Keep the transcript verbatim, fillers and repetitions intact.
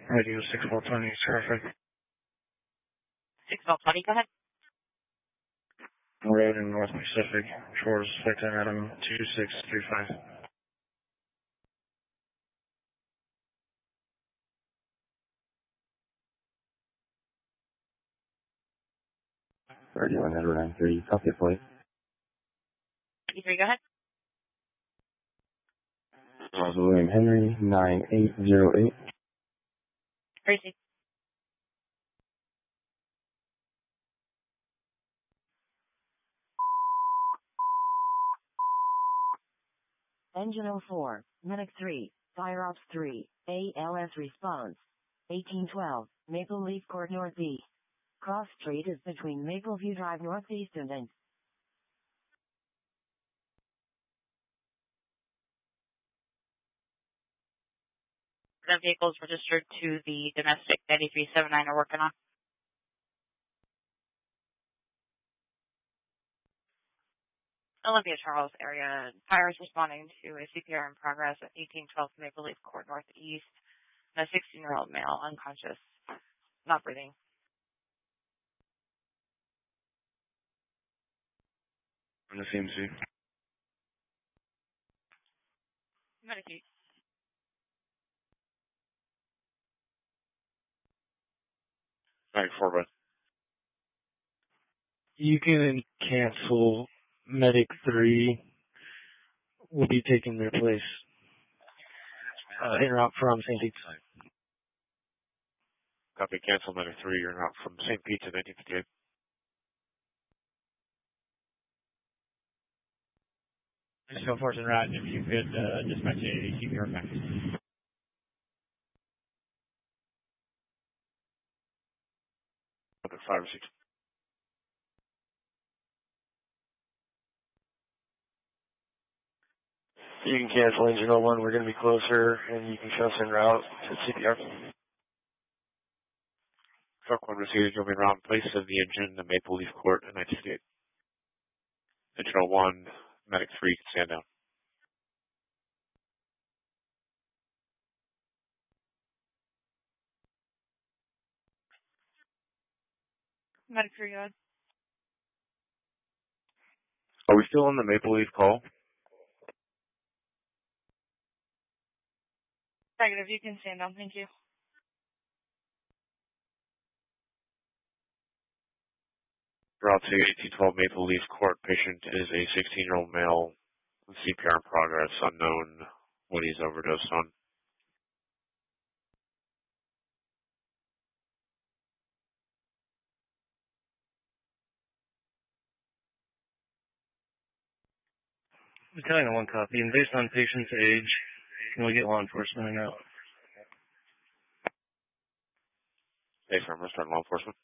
Radio six four twenty, traffic. six twelve twenty, go ahead. Road in North Pacific, shores Victor Adam two six three five. Radio Nether nine three, copy point. E three, go ahead. William Henry, nine eight zero eight. Tracy. Engine oh four, Medic three, Fire Ops three, A L S response. eighteen twelve, Maple Leaf Court Northeast. Cross Street is between Mapleview Drive Northeast and N. The vehicle is registered to the domestic ninety-three seventy-nine are working on. Olympia Charles area. Fire is responding to a C P R in progress at eighteen twelve Maple Leaf Court Northeast. A sixteen-year-old male, unconscious, not breathing. From the C M C. Medicaid. Alright, four by. You can cancel Medic three. Will be taking their place. Uh, en route from Saint Pete. Copy, cancel Medic three, you're out from Saint Pete to nineteen fifty-eight. So forth and route, if you could uh, dispatch a C P R back. Okay, five or six. You can cancel engine oh one, we're going to be closer, and you can show us en route to C P R. Truck one received, you'll be around place of the engine, the Maple Leaf Court, and nineteen fifty-eight. Engine oh one, Medic three, stand down. Medic three, go ahead. Are we still on the Maple Leaf call? Negative, you can stand down, thank you. Route to eighteen twelve Maple Leaf Court. Patient is a sixteen-year-old male with C P R in progress, unknown what he's overdosed on. Battalion one copy, and based on patient's age, can we get law enforcement in out? Hey, sir, I'm going to start law enforcement.